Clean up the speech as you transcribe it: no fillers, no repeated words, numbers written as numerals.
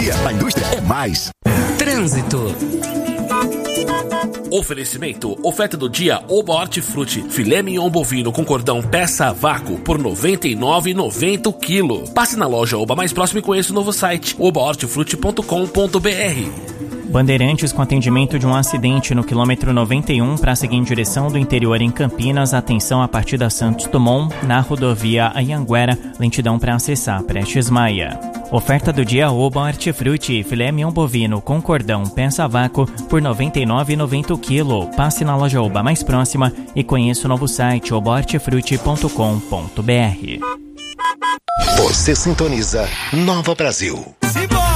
A indústria é mais. Trânsito. Oferecimento, oferta do dia Oba Hortifruti, filé mignon bovino com cordão peça a vácuo por R$ 99,90 o quilo. Passe na loja Oba mais próximo e conheça o novo site, obahortifruti.com.br. Bandeirantes com atendimento de um acidente no quilômetro 91 para seguir em direção do interior em Campinas. Atenção a partir da Santos Dumont, na rodovia Anhanguera, lentidão para acessar Prestes Maia. Oferta do dia Oba Hortifruti, filé mignon bovino com cordão peça a vácuo por R$ 99,90 o quilo. Passe na loja Oba mais próxima e conheça o novo site obahortifruti.com.br. Você sintoniza Nova Brasil.